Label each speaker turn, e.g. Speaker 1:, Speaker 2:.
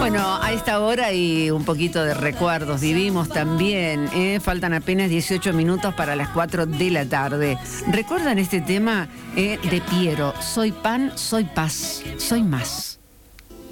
Speaker 1: Bueno, a esta hora y un poquito de recuerdos vivimos también. Faltan apenas 18 minutos para las 4 de la tarde. ¿Recuerdan este tema de Piero? Soy pan, soy paz, soy más.